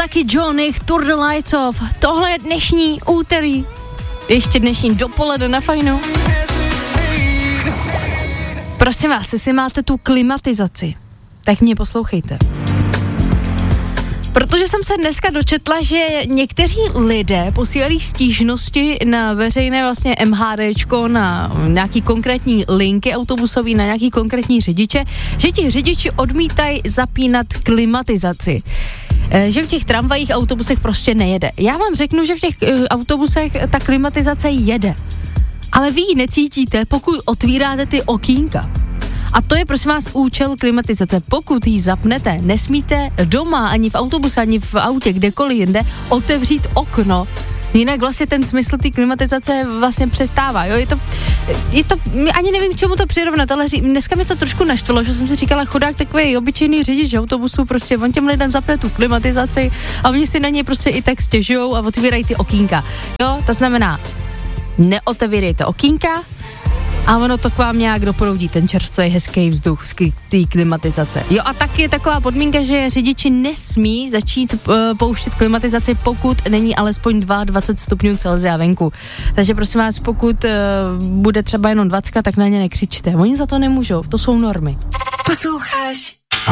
Lucky Johnny, Tour the Lights Off. Tohle je dnešní úterý. Ještě dnešní dopoledne na Fajnu. Prosím vás, jestli máte tu klimatizaci, tak mě poslouchejte. Protože jsem se dneska dočetla, že někteří lidé posílají stížnosti na veřejné vlastně MHDčko, na nějaký konkrétní linky autobusový, na nějaký konkrétní řidiče, že ti řidiči odmítají zapínat klimatizaci. Že v těch tramvajích autobusech prostě nejede. Já vám řeknu, že v těch autobusech ta klimatizace jede. Ale vy ji necítíte, pokud otvíráte ty okýnka. A to je prosím vás účel klimatizace. Pokud ji zapnete, nesmíte doma, ani v autobuse, ani v autě, kdekoliv jinde, otevřít okno. Jinak vlastně ten smysl té klimatizace vlastně přestává, jo, je to, ani nevím, k čemu to přirovnat, ale dneska mi to trošku naštvalo, že jsem si říkala, chudák takový obyčejný řidič autobusu, prostě on těm lidem zapne tu klimatizaci a oni si na něj prostě i tak stěžujou a otvírají ty okýnka, jo, to znamená, neotevírejte okýnka, a ono to k vám nějak doproudí, ten čerstvý hezký vzduch z té klimatizace. Jo, a taky je taková podmínka, že řidiči nesmí začít pouštět klimatizaci, pokud není alespoň 22 stupňů Celsia venku. Takže prosím vás, pokud bude třeba jenom 20, tak na ně nekřičte. Oni za to nemůžou, to jsou normy. Posloucháš